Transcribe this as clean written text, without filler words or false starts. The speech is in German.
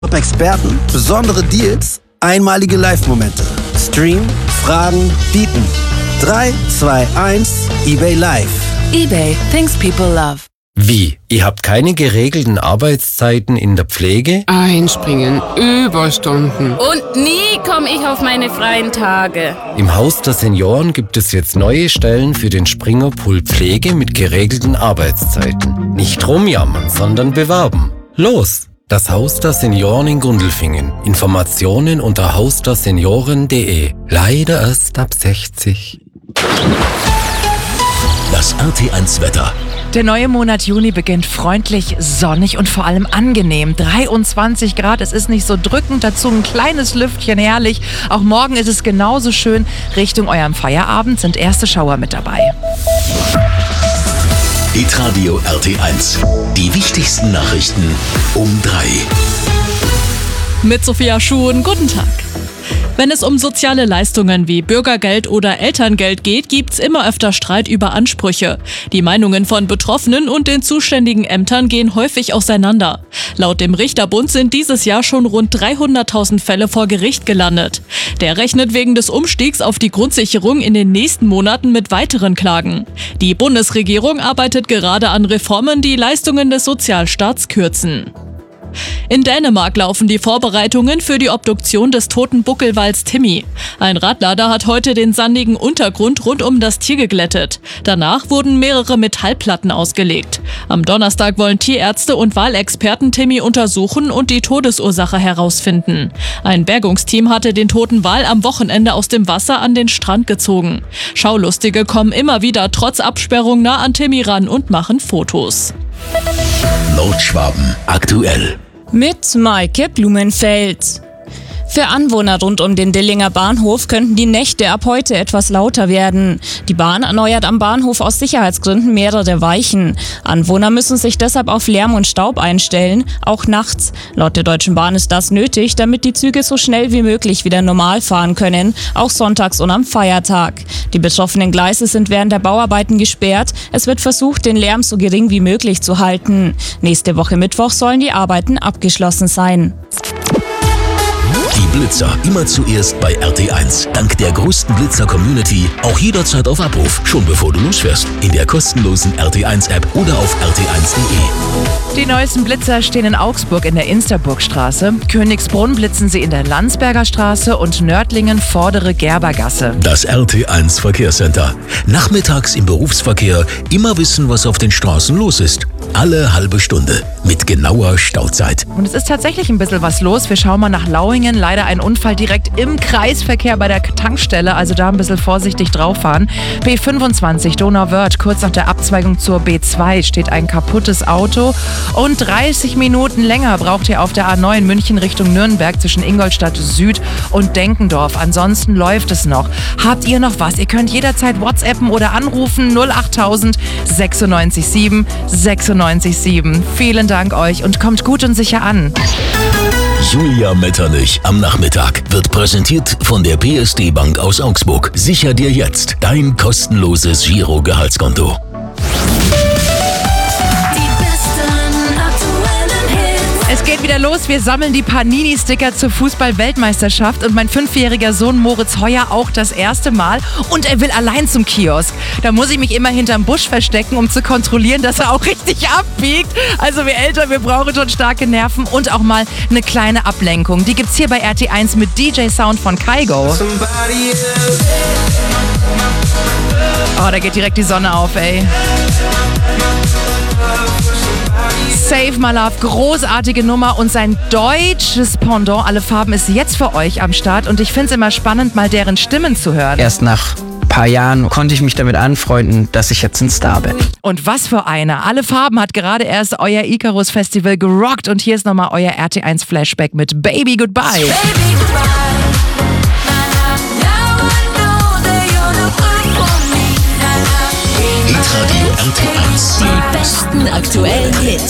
Top-Experten, besondere Deals, einmalige Live-Momente. Streamen, fragen, bieten. 3, 2, 1, eBay Live. eBay, things people love. Wie? Ihr habt keine geregelten Arbeitszeiten in der Pflege? Einspringen, Überstunden. Und nie komme ich auf meine freien Tage. Im Haus der Senioren gibt es jetzt neue Stellen für den Springerpool Pflege mit geregelten Arbeitszeiten. Nicht rumjammern, sondern bewerben. Los! Das Haus der Senioren in Gundelfingen. Informationen unter hausdersenioren.de. Leider erst ab 60. Das RT1 Wetter. Der neue Monat Juni beginnt freundlich, sonnig und vor allem angenehm. 23 Grad, es ist nicht so drückend, dazu ein kleines Lüftchen, herrlich. Auch morgen ist es genauso schön. Richtung eurem Feierabend sind erste Schauer mit dabei. Hitradio RT1. Die wichtigsten Nachrichten um 3. Mit Sophia Schuhn, guten Tag. Wenn es um soziale Leistungen wie Bürgergeld oder Elterngeld geht, gibt's immer öfter Streit über Ansprüche. Die Meinungen von Betroffenen und den zuständigen Ämtern gehen häufig auseinander. Laut dem Richterbund sind dieses Jahr schon rund 300.000 Fälle vor Gericht gelandet. Der rechnet wegen des Umstiegs auf die Grundsicherung in den nächsten Monaten mit weiteren Klagen. Die Bundesregierung arbeitet gerade an Reformen, die Leistungen des Sozialstaats kürzen. In Dänemark laufen die Vorbereitungen für die Obduktion des toten Buckelwals Timmy. Ein Radlader hat heute den sandigen Untergrund rund um das Tier geglättet. Danach wurden mehrere Metallplatten ausgelegt. Am Donnerstag wollen Tierärzte und Walexperten Timmy untersuchen und die Todesursache herausfinden. Ein Bergungsteam hatte den toten Wal am Wochenende aus dem Wasser an den Strand gezogen. Schaulustige kommen immer wieder trotz Absperrung nah an Timmy ran und machen Fotos. Nordschwaben aktuell. Mit Maike Blumenfeld. Für Anwohner rund um den Dillinger Bahnhof könnten die Nächte ab heute etwas lauter werden. Die Bahn erneuert am Bahnhof aus Sicherheitsgründen mehrere Weichen. Anwohner müssen sich deshalb auf Lärm und Staub einstellen, auch nachts. Laut der Deutschen Bahn ist das nötig, damit die Züge so schnell wie möglich wieder normal fahren können, auch sonntags und am Feiertag. Die betroffenen Gleise sind während der Bauarbeiten gesperrt. Es wird versucht, den Lärm so gering wie möglich zu halten. Nächste Woche Mittwoch sollen die Arbeiten abgeschlossen sein. Die Blitzer immer zuerst bei RT1. Dank der größten Blitzer-Community auch jederzeit auf Abruf, schon bevor du losfährst. In der kostenlosen RT1-App oder auf rt1.de. Die neuesten Blitzer stehen in Augsburg in der Insterburgstraße, Königsbrunn blitzen sie in der Landsberger Straße und Nördlingen vordere Gerbergasse. Das RT1 Verkehrscenter. Nachmittags im Berufsverkehr immer wissen, was auf den Straßen los ist. Alle halbe Stunde mit genauer Stauzeit. Und es ist tatsächlich ein bisschen was los. Wir schauen mal nach Lauingen. Leider ein Unfall direkt im Kreisverkehr bei der Tankstelle. Also da ein bisschen vorsichtig drauf fahren. B25 Donauwörth, kurz nach der Abzweigung zur B2 steht ein kaputtes Auto. Und 30 Minuten länger braucht ihr auf der A9 München Richtung Nürnberg zwischen Ingolstadt Süd und Denkendorf. Ansonsten läuft es noch. Habt ihr noch was? Ihr könnt jederzeit WhatsAppen oder anrufen 08000 96 7 96 7. Vielen Dank euch und kommt gut und sicher an. Julia Metternich am Nachmittag wird präsentiert von der PSD Bank aus Augsburg. Sicher dir jetzt dein kostenloses Giro-Gehaltskonto. Es geht wieder los. Wir sammeln die Panini-Sticker zur Fußball-Weltmeisterschaft und mein 5-jähriger Sohn Moritz Heuer auch das erste Mal und er will allein zum Kiosk. Da muss ich mich immer hinterm Busch verstecken, um zu kontrollieren, dass er auch richtig abbiegt. Also wir Eltern, wir brauchen schon starke Nerven und auch mal eine kleine Ablenkung. Die gibt's hier bei RT1 mit DJ-Sound von Kygo. Oh, da geht direkt die Sonne auf, ey. Save My Love, großartige Nummer und sein deutsches Pendant, Alle Farben, ist jetzt für euch am Start und ich finde es immer spannend, mal deren Stimmen zu hören. Erst nach ein paar Jahren konnte ich mich damit anfreunden, dass ich jetzt ein Star bin. Und was für einer. Alle Farben hat gerade erst euer Icarus Festival gerockt und hier ist nochmal euer RT1 Flashback mit Baby Goodbye. Baby Goodbye. Hitradio RT1. Die besten aktuellen Hits.